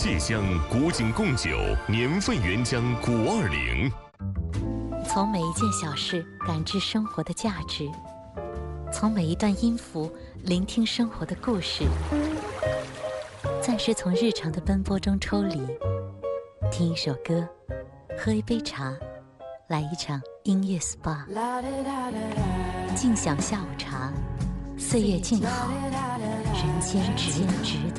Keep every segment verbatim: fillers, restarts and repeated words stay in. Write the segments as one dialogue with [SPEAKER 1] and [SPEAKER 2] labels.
[SPEAKER 1] 蟹乡古井贡酒，年份原浆古二零。
[SPEAKER 2] 从每一件小事感知生活的价值，从每一段音符聆听生活的故事，暂时从日常的奔波中抽离，听一首歌，喝一杯茶，来一场音乐 S P A， 静享下午茶，岁月静好，人间值得值得。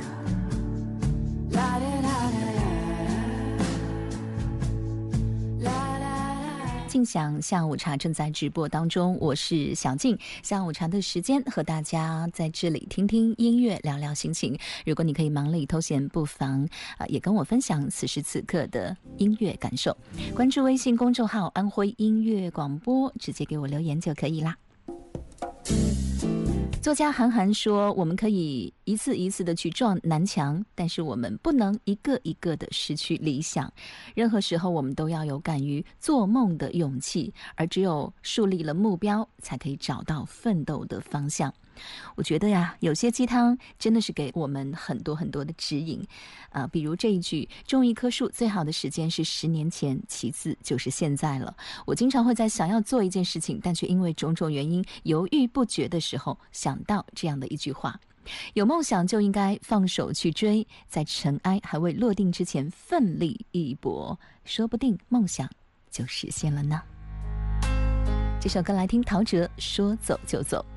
[SPEAKER 3] 静享下午茶正在直播当中，我是小静。下午茶的时间和大家在这里听听音乐，聊聊心情。如果你可以忙里偷闲，不妨、呃、也跟我分享此时此刻的音乐感受。关注微信公众号安徽音乐广播，直接给我留言就可以啦。作家韩寒说，我们可以一次一次的去撞南墙，但是我们不能一个一个的失去理想。任何时候我们都要有敢于做梦的勇气，而只有树立了目标，才可以找到奋斗的方向。我觉得呀，有些鸡汤真的是给我们很多很多的指引啊、呃，比如这一句，种一棵树最好的时间是十年前，其次就是现在了。我经常会在想要做一件事情，但却因为种种原因犹豫不决的时候，想到这样的一句话：有梦想就应该放手去追，在尘埃还未落定之前奋力一搏，说不定梦想就实现了呢。这首歌来听陶喆，说走就走。